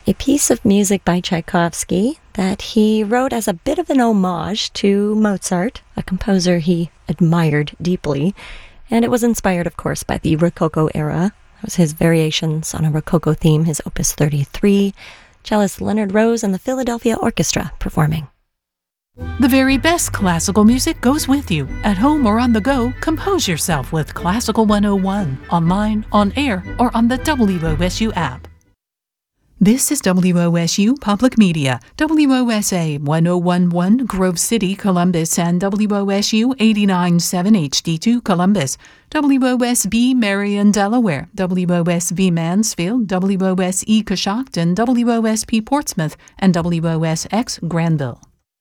a piece of music by Tchaikovsky that he wrote as a bit of an homage to Mozart, a composer he admired deeply, and it was inspired, of course, by the Rococo era. It was his variations on a Rococo theme, his Opus 33, cellist Leonard Rose and the Philadelphia Orchestra performing. The very best classical music goes with you. At home or on the go, compose yourself with Classical 101, online, on air, or on the WOSU app. This is WOSU Public Media, WOSA 1011 Grove City, Columbus, and WOSU 89.7 HD2 Columbus, WOSB Marion, Delaware, WOSB Mansfield, WOSE Coshocton, WOSP Portsmouth, and WOSX Granville.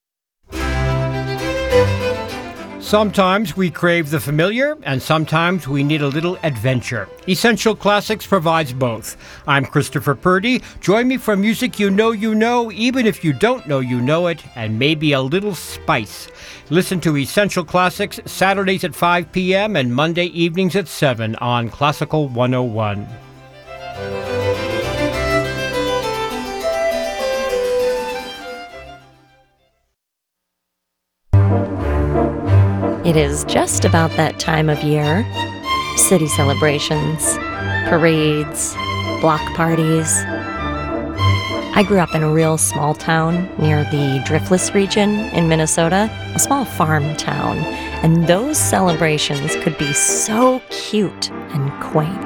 Sometimes we crave the familiar, and sometimes we need a little adventure. Essential Classics provides both. I'm Christopher Purdy. Join me for music you know, even if you don't know you know it, and maybe a little spice. Listen to Essential Classics Saturdays at 5 p.m. and Monday evenings at 7 on Classical 101. It is just about that time of year. City celebrations, parades, block parties. I grew up in a real small town near the Driftless region in Minnesota, a small farm town, and those celebrations could be so cute and quaint.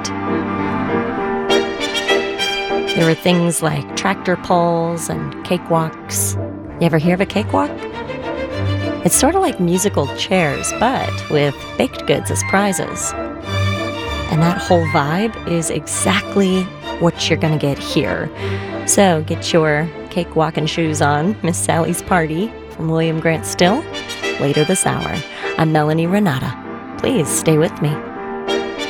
There were things like tractor pulls and cakewalks. You ever hear of a cakewalk? It's sort of like musical chairs, but with baked goods as prizes. And that whole vibe is exactly what you're going to get here. So get your cakewalking shoes on. Miss Sally's Party from William Grant Still later this hour. I'm Melanie Renata. Please stay with me.